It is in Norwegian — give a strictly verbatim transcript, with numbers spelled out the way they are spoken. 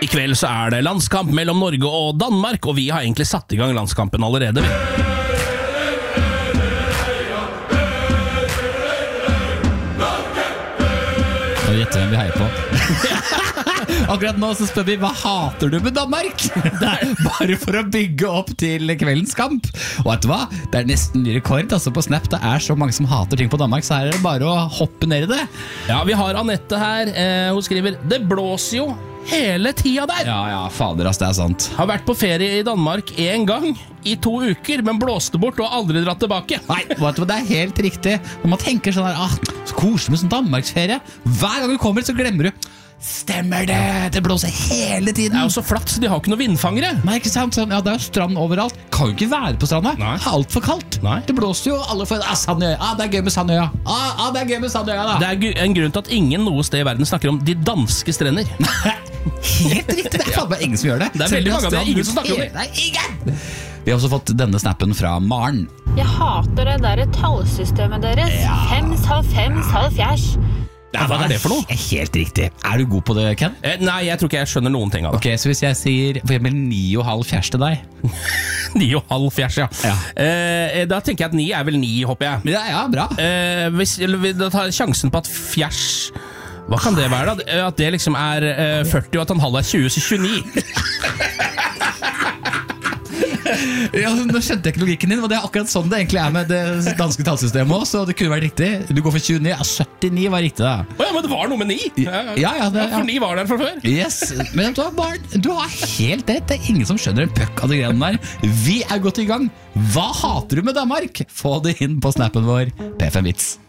I kveld så er det landskamp mellom Norge og Danmark, og vi har egentlig satt i gang landskampen allerede. Nå gjetter hvem vi heier på. Akkurat nå så spør vi, hva hater du med Danmark? Det er bare for å bygge opp til kveldens kamp. Og vet du hva? Det er nesten ny rekord altså på Snap. Det er så mange som hater ting på Danmark, så her er det bare å hoppe ned i det. Ja, vi har Annette her. Eh, hun skriver, det blåser jo hele tida der. Ja, ja, fader ass, det er sant. Har vært på ferie i Danmark en gang i to uker, men blåste bort og aldri dratt tilbake. Nei, vet du hva, det er helt riktig. Når man tenker sånn der, ah, så koselig med sånn Danmarksferie. Hver gang du kommer så glemmer du. Stemmer det, det blåser hele tiden. Det er jo så flatt, så de har ikke noe vindfangere. Nei, ikke sant, sånn, ja, det er jo strand overalt. Kan jo ikke være på stranda. Nei. Det er alt for kaldt. Nei. Det blåser jo, alle får, ah, Sandøya, ah, det er gøy med Sandøya. Ah, ah, det er gøy med Sandøya da. Det er gu- en grunn til at ingen noe sted i verden snakker om de danske strender. Helt riktig, det er faen meg ingen som gjør det. Det er veldig mange av det, ingen som snakker om det. Det er ingen. Vi har også fått denne snappen fra Maren. Jeg hater det der tallsystemet deres. Ja. Fems, halv fems, halv fjers. Ja, hva er det for noe? Helt riktig. Er du god på det, Ken? Eh, nei, jeg tror ikke jeg skjønner noen ting av det. Ok, så hvis jeg sier for eksempel ni og halv fjers til deg. Ni og halv fjers, ja. Ja. Eh, da tenker jeg at ni er vel ni, håper jeg. Ja, ja, bra. Eh, hvis, eller, vi- da tar jeg sjansen på at fjers, hva kan det være da? At det liksom er eh, førti og at en halv er tjue, så tjueni. Ja, nå skjønte jeg ikke logikken din, og det er akkurat sånn det egentlig er med det danske tallsystemet også, så det kunne vært riktig. Du går for tjueni, ja, syttini var riktig da. Åja, men det var noe med ni. Ja, ja, det, For ni var der fra før. Yes, men du har, bare, du har helt rett. Det er ingen som skjønner en puck av de greiene der. Vi er godt i gang. Hva hater du med Danmark? Få det inn på snappen vår P fem Vits.